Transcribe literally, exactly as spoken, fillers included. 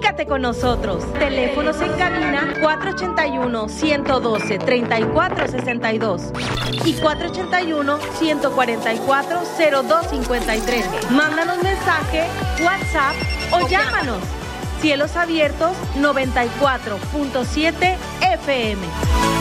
Comunícate con nosotros. Teléfonos en cabina cuatro ochenta y uno, ciento doce, treinta y cuatro sesenta y dos y cuatro ochenta y uno, ciento cuarenta y cuatro, cero dos cincuenta y tres. Mándanos mensaje, WhatsApp o llámanos. Cielos Abiertos noventa y cuatro punto siete F M.